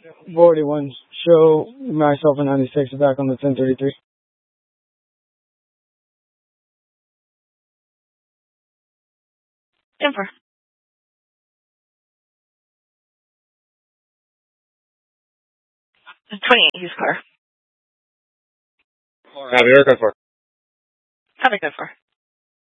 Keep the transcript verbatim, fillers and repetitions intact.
forty-one. Show myself in ninety-six back on the ten thirty-three. Denver. twenty-eight, use car. Have your good for. Have a good for.